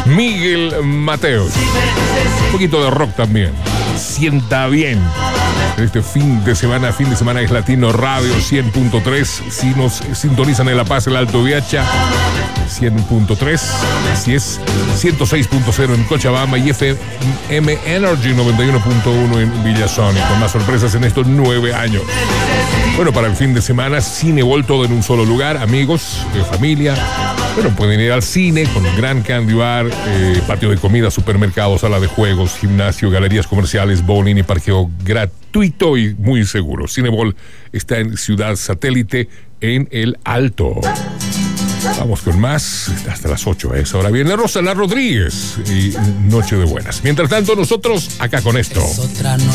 Miguel Mateos. Un poquito de rock también. Sienta bien. Este fin de semana es Latino Radio 100.3. Si nos sintonizan en La Paz, el Alto Viacha, 100.3. Así es, 106.0 en Cochabamba y FM Energy 91.1 en Villazón. Con más sorpresas en estos 9 años. Bueno, para el fin de semana, Cinebol, todo en un solo lugar, amigos, familia. Bueno, pueden ir al cine con un gran candy bar, patio de comida, supermercado, sala de juegos, gimnasio, galerías comerciales, bowling y parqueo gratuito y muy seguro. Cinebol está en Ciudad Satélite, en El Alto. Vamos con más, hasta las 8 es. Ahora viene Rosana Rodríguez y Noche de Buenas. Mientras tanto, nosotros acá con esto. Es otra noche